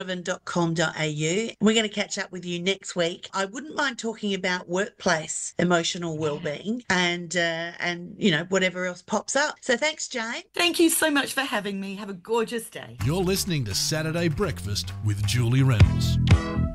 We're going to catch up with you next week. I wouldn't mind talking about workplace emotional well-being and whatever else pops up. So thanks, Jane. Thank you so much for having me. Have a gorgeous day. You're listening to Saturday Breakfast with Julie Reynolds.